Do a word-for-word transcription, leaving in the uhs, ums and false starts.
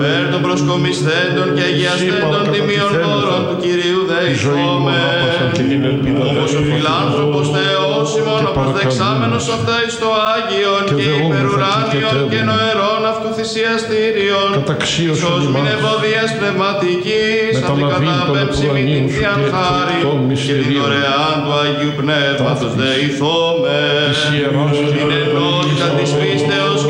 Περ των προσκομισθέντων και αγιαστέντων τιμίων χώρων του Κυρίου δεηθώμε. Όμως ο φιλάνθρωπος Θεός ημών ο προσδεξάμενος αυτά εις το Άγιον και υπερουράνιον και νοερών αυτού θυσιαστήριον, ίσως μην ευωδίας πνευματικής, αντικαταπέμψει μη την θείαν χάρη και την δωρεάν του Αγίου Πνεύματος δεηθώμε. Την ενότητα της πίστεως